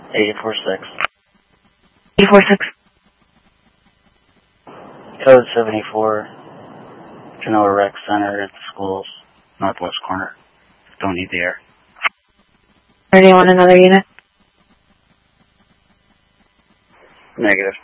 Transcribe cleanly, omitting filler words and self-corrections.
846. 846. Code 74. Genoa Rec Center at the school's northwest corner. Don't need the air. Or do you want another unit? Negative.